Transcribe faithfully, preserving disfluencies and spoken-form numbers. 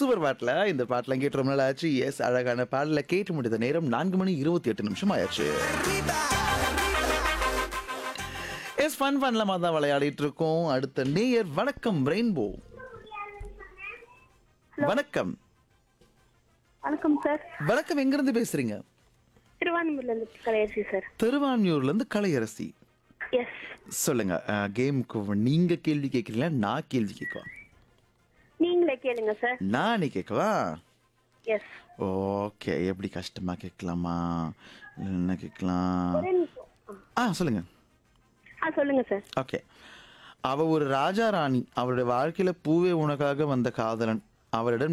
Super பாட்டுல இந்த பாட்டுல கேட்டு ரொம்ப நாள் ஆச்சு. எஸ், அழகான பாடல கேட்டு முடிந்த நேரம் நான்கு மணி இருபத்தி எட்டு நிமிஷம் ஆயாச்சு. எஸ், ஃபன் ஃபன்லமா தான் விளையாடிட்டு இருக்கோம். அடுத்த நேயர் வணக்கம் ரெயின்போ. வணக்கம். வணக்கம் சார். வணக்கம், எங்க இருந்து பேசுறீங்க? திருவான்மூர்ல இருந்து கலையரசி சார். திருவான்மியூர்ல இருந்து கலையரசி. எஸ். சொல்லுங்க. கேமுக்கு நீங்க கேள்வி கேட்கறீங்களா, நான் கேள்வி கேட்கவா? நீங்களே கேளுங்க சார். நானே கேட்கவா? எஸ். ஓகே. எப்படி கஷ்டமா கேட்கலாமா, என்ன கேட்கலாம்? ஒரே நிமிஷம். ஆ சொல்லுங்க. ஆ சொல்லுங்க சார். ஓகே. அவ ஒரு ராஜா ராணி. அவருடைய வாழ்க்கையில பூவே உனக்காக வந்த காதலன். அவரிடம்